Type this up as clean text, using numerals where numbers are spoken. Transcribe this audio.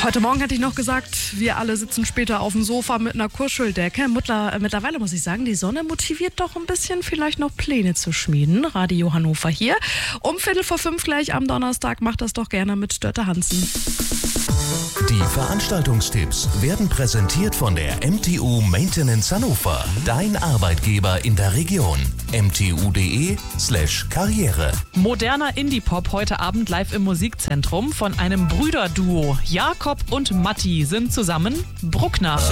Heute Morgen hatte ich noch gesagt, wir alle sitzen später auf dem Sofa mit einer Kuscheldecke. Mittlerweile muss ich sagen, die Sonne motiviert doch ein bisschen, vielleicht noch Pläne zu schmieden. Radio Hannover hier. Um 4:45 gleich am Donnerstag. Macht das doch gerne mit Dörte Hansen. Die Veranstaltungstipps werden präsentiert von der MTU Maintenance Hannover. Dein Arbeitgeber in der Region. mtu.de/Karriere. Moderner Indie-Pop heute Abend live im Musikzentrum von einem Brüderduo. Jakob und Matti sind zusammen Bruckner.